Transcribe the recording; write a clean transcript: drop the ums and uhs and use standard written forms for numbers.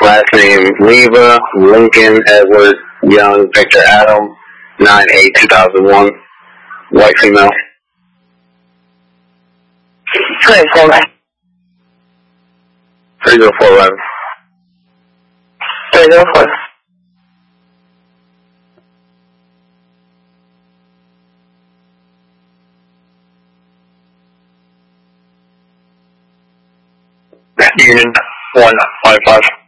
last name Leva, Lincoln, Edward, Young, Victor, Adam, 9/8/2001, white female. 30411. 30411. 304. Union 155.